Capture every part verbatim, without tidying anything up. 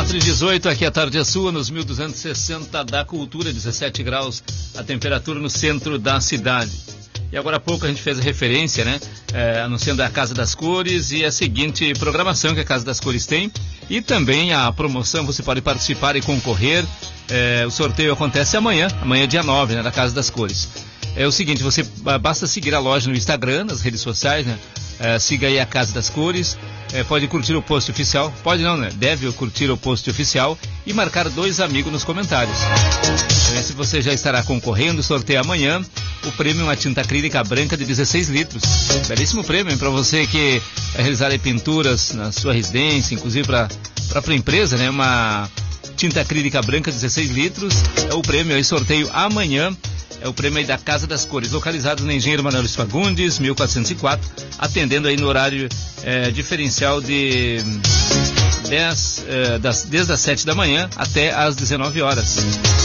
quatro e dezoito, aqui a tarde é sua, nos mil duzentos e sessenta da Cultura, dezessete graus a temperatura no centro da cidade. E agora há pouco a gente fez a referência, né, é, anunciando a Casa das Cores e a seguinte programação que a Casa das Cores tem, e também a promoção, você pode participar e concorrer. É, o sorteio acontece amanhã, amanhã dia nove, né, da Casa das Cores. É o seguinte, você basta seguir a loja no Instagram, nas redes sociais, né? É, siga aí a Casa das Cores, é, pode curtir o post oficial, pode não, né? Deve curtir o post oficial e marcar dois amigos nos comentários. É, se você já estará concorrendo, sorteio amanhã o prêmio, uma tinta acrílica branca de dezesseis litros. Belíssimo prêmio para você que vai realizar aí pinturas na sua residência, inclusive para a empresa, né? Uma tinta acrílica branca de dezesseis litros, é o prêmio aí, sorteio amanhã. É o prêmio aí da Casa das Cores, localizados na Engenheiro Manuel Luiz Fagundes, mil quatrocentos e quatro, atendendo aí no horário é, diferencial de dez, é, das, desde as sete da manhã até as dezenove horas.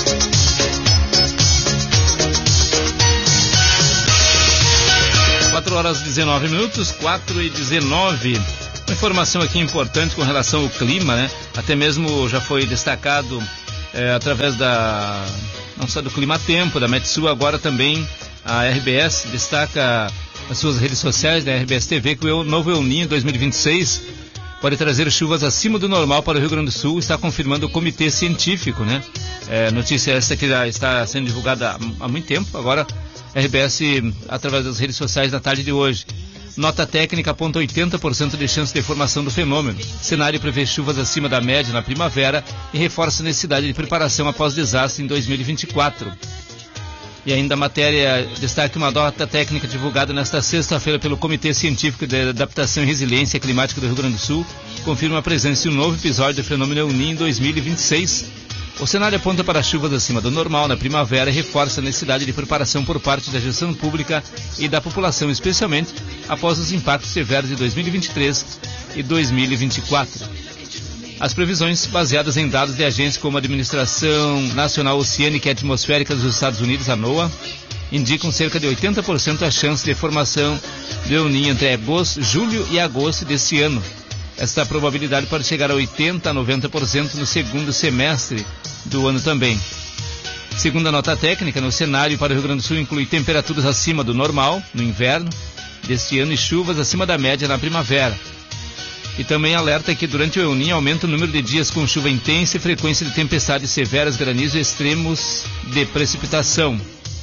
quatro horas e dezenove minutos, quatro e dezenove. Uma informação aqui importante com relação ao clima, né? Até mesmo já foi destacado é, através da... não só do Clima Tempo, da Metsul, agora também a R B S destaca nas suas redes sociais, da R B S T V, que o novo El Niño dois mil e vinte e seis pode trazer chuvas acima do normal para o Rio Grande do Sul, está confirmando o comitê científico, né? É, notícia essa que já está sendo divulgada há, há muito tempo, agora a R B S, através das redes sociais na tarde de hoje. Nota técnica aponta oitenta por cento de chance de formação do fenômeno. Cenário prevê chuvas acima da média na primavera e reforça a necessidade de preparação após desastre em dois mil e vinte e quatro. E ainda a matéria destaca uma nota técnica divulgada nesta sexta-feira pelo Comitê Científico de Adaptação e Resiliência Climática do Rio Grande do Sul confirma a presença de um novo episódio do fenômeno El Niño em dois mil e vinte e seis. O cenário aponta para chuvas acima do normal na primavera e reforça a necessidade de preparação por parte da gestão pública e da população, especialmente após os impactos severos de dois mil e vinte e três e dois mil e vinte e quatro. As previsões, baseadas em dados de agências como a Administração Nacional Oceânica e Atmosférica dos Estados Unidos, a NOAA, indicam cerca de oitenta por cento a chance de formação do El Niño entre agosto, julho e agosto deste ano. Esta probabilidade pode chegar a oitenta a noventa por cento no segundo semestre do ano também. Segundo a nota técnica, no cenário para o Rio Grande do Sul inclui temperaturas acima do normal no inverno deste ano e chuvas acima da média na primavera. E também alerta que durante o El Niño aumenta o número de dias com chuva intensa e frequência de tempestades severas, granizo e extremos de precipitação.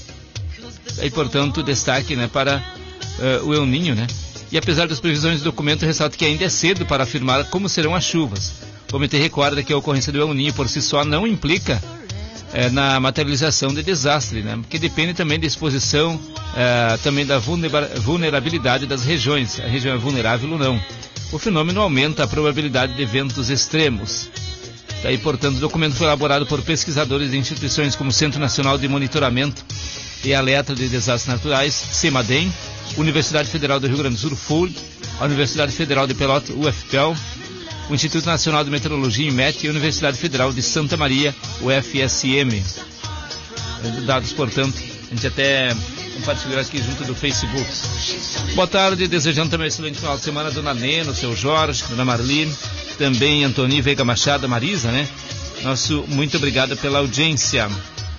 E, portanto, destaque, né, para uh, o El Niño, né? E apesar das previsões do documento, ressalta que ainda é cedo para afirmar como serão as chuvas. O comitê recorda que a ocorrência do El Niño por si só não implica é, na materialização de desastre, né? Porque depende também da exposição, é, também da vulnerabilidade das regiões, se a região é vulnerável ou não. O fenômeno aumenta a probabilidade de eventos extremos. Daí, portanto, o documento foi elaborado por pesquisadores de instituições como o Centro Nacional de Monitoramento e Alerta de Desastres Naturais, CEMADEM, Universidade Federal do Rio Grande do Sul, F U L, a Universidade Federal de Pelotas, U F P E L, o Instituto Nacional de Meteorologia, INMET, e a Universidade Federal de Santa Maria, o F S M. Dados, portanto, a gente até compartilhou aqui junto do Facebook. Boa tarde, desejando também um excelente final de semana, Dona Nena, o seu Jorge, Dona Marli, também Antoni Veiga Machado, a Marisa, né? Nosso muito obrigado pela audiência.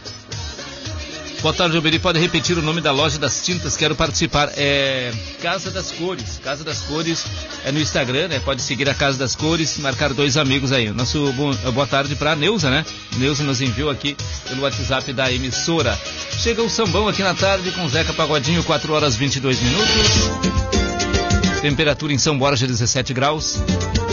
Boa tarde, Oberi. Pode repetir o nome da loja das tintas? Quero participar. É Casa das Cores. Casa das Cores é no Instagram, né? Pode seguir a Casa das Cores, marcar dois amigos aí. Nosso bom, boa tarde para a Neuza, né? Neuza nos enviou aqui pelo WhatsApp da emissora. Chega o sambão aqui na tarde com Zeca Pagodinho, quatro horas e vinte e dois minutos. Temperatura em São Borja, dezessete graus.